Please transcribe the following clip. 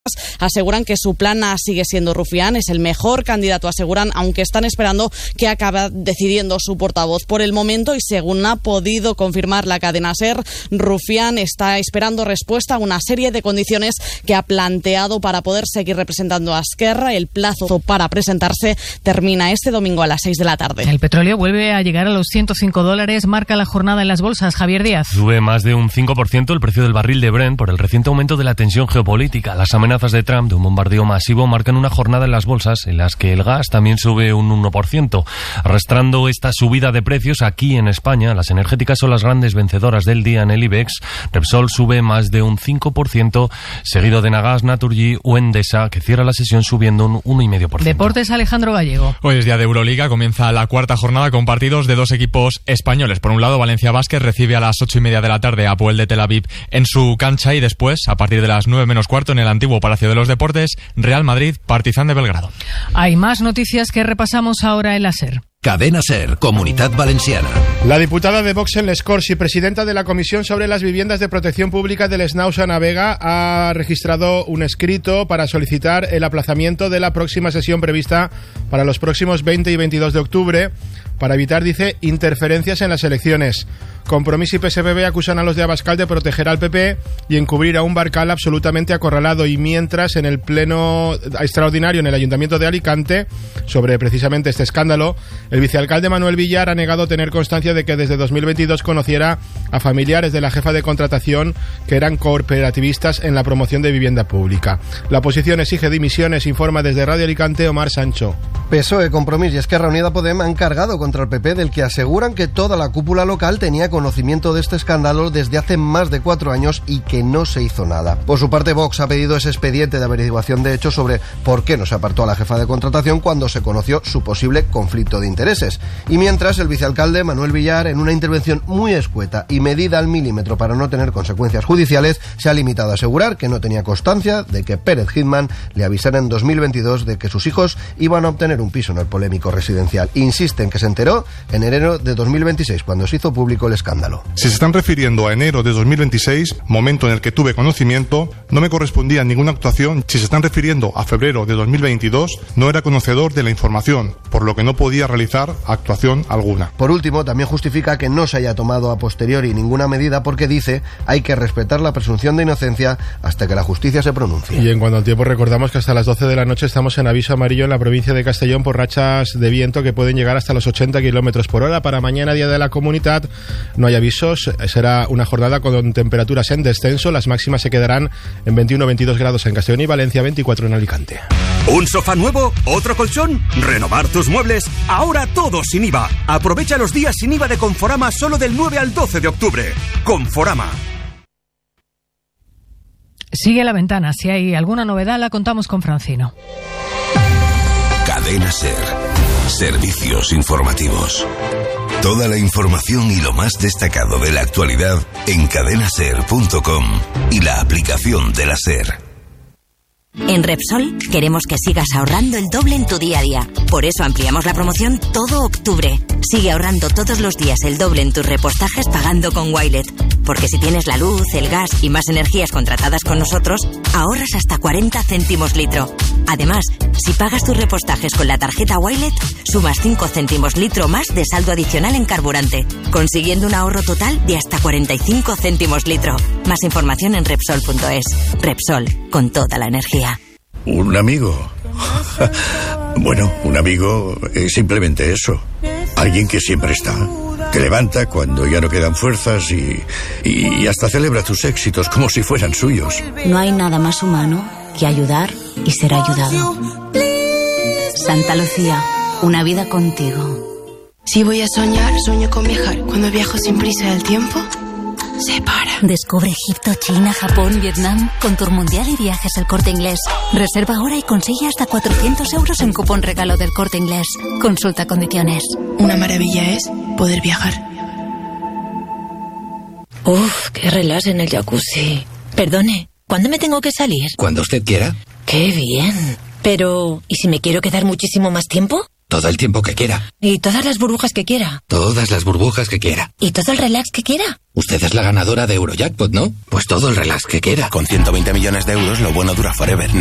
aseguran que su plan A sigue siendo Rufián, es el mejor candidato, aseguran, aunque están esperando que acabe decidiendo su portavoz. Por el momento, y según ha podido confirmar la cadena SER, Rufián está esperando respuesta a una serie de condiciones que ha planteado para poder seguir representando a Esquerra. El plazo para presentarse termina este domingo a las 6 de la tarde. El petróleo vuelve a llegar a los $105, marca la jornada en las bolsas. Javier Díaz. Sube más de un 5% el precio del barril de Brent por el reciente aumento de la tensión geopolítica. Las amenazas de Trump de un bombardeo masivo marcan una jornada en las bolsas en las que el gas también sube un 1%. Arrastrando esta subida de precios aquí en España, las energéticas son las grandes vencedoras del día en el IBEX. Repsol sube más de un 5%, seguido de Nagas, Naturgy o Endesa, que cierra la sesión subiendo un 1,5%. Deportes, Alejandro Gallego. Hoy es día de Euroliga, comienza la cuarta jornada con partidos de dos equipos españoles. Por un lado, Valencia Basket recibe a las 8:30 de la tarde a Apoel de Tel Aviv en su cancha, y después, a partir de las 9 menos cuarto, en el antiguo Palacio de los Deportes, Real Madrid, Partizan de Belgrado. Hay más noticias que repasamos ahora en la SER. Cadena SER, Comunitat Valenciana. La diputada de Vox en Les Corts y presidenta de la Comisión sobre las Viviendas de Protección Pública del SNAU, Ana Vega, ha registrado un escrito para solicitar el aplazamiento de la próxima sesión prevista para los próximos 20 y 22 de octubre para evitar, dice, interferencias en las elecciones. Compromís y PSPB acusan a los de Abascal de proteger al PP y encubrir a un Barcal absolutamente acorralado, y mientras en el pleno extraordinario en el Ayuntamiento de Alicante sobre precisamente este escándalo, el vicealcalde Manuel Villar ha negado tener constancia de que desde 2022 conociera a familiares de la jefa de contratación que eran cooperativistas en la promoción de vivienda pública. La oposición exige dimisiones, informa desde Radio Alicante Omar Sancho. PSOE, Compromís y Esquerra Unida Podem han cargado contra el PP, del que aseguran que toda la cúpula local tenía conocimiento de este escándalo desde hace más de 4 años y que no se hizo nada. Por su parte, Vox ha pedido ese expediente de averiguación de hechos sobre por qué no se apartó a la jefa de contratación cuando se conoció su posible conflicto de intereses. Y mientras, el vicealcalde Manuel Villar, en una intervención muy escueta y medida al milímetro para no tener consecuencias judiciales, se ha limitado a asegurar que no tenía constancia de que Pérez Hitman le avisara en 2022 de que sus hijos iban a obtener un piso en el polémico residencial. Insiste en que se enteró en enero de 2026, cuando se hizo público el escándalo. Si se están refiriendo a enero de 2026, momento en el que tuve conocimiento, no me correspondía ninguna actuación. Si se están refiriendo a febrero de 2022, no era conocedor de la información, por lo que no podía realizar actuación alguna. Por último, también justifica que no se haya tomado a posteriori ninguna medida porque dice hay que respetar la presunción de inocencia hasta que la justicia se pronuncie. Y en cuanto al tiempo, recordamos que hasta las 12 de la noche estamos en aviso amarillo en la provincia de Castellón por rachas de viento que pueden llegar hasta los 80 kilómetros por hora. Para mañana, Día de la Comunidad, no hay avisos. Será una jornada con temperaturas en descenso. Las máximas se quedarán en 21-22 grados en Castellón y Valencia, 24 en Alicante. ¿Un sofá nuevo? ¿Otro colchón? ¿Renovar tus muebles? Ahora todo sin IVA. Aprovecha los días sin IVA de Conforama solo del 9 al 12 de octubre. Conforama. Sigue La Ventana. Si hay alguna novedad, la contamos con Francino. Cadena SER. Servicios informativos. Toda la información y lo más destacado de la actualidad en cadenaser.com y la aplicación de la SER. En Repsol queremos que sigas ahorrando el doble en tu día a día. Por eso ampliamos la promoción todo octubre. Sigue ahorrando todos los días el doble en tus repostajes pagando con Wilet. Porque si tienes la luz, el gas y más energías contratadas con nosotros, ahorras hasta 40 céntimos litro. Además, si pagas tus repostajes con la tarjeta Wilet, sumas 5 céntimos litro más de saldo adicional en carburante, consiguiendo un ahorro total de hasta 45 céntimos litro. Más información en Repsol.es. Repsol, con toda la energía. ¿Un amigo? Bueno, un amigo es simplemente eso. Alguien que siempre está. Te levanta cuando ya no quedan fuerzas y hasta celebra tus éxitos como si fueran suyos. No hay nada más humano que ayudar y ser ayudado. Santa Lucía, una vida contigo. Si voy a soñar, sueño con viajar. Cuando viajo sin prisa del tiempo se para. Descubre Egipto, China, Japón, Vietnam con Tour Mundial y Viajes El Corte Inglés. Reserva ahora y consigue hasta 400 euros en cupón regalo del Corte Inglés. Consulta condiciones. Una maravilla es poder viajar. Uf, qué relax en el jacuzzi. Perdone, ¿cuándo me tengo que salir? Cuando usted quiera. Qué bien. Pero, ¿y si me quiero quedar muchísimo más tiempo? Todo el tiempo que quiera. Y todas las burbujas que quiera. Todas las burbujas que quiera. Y todo el relax que quiera. Usted es la ganadora de Eurojackpot, ¿no? Pues todo el relax que quiera. Con 120 millones de euros, lo bueno dura forever.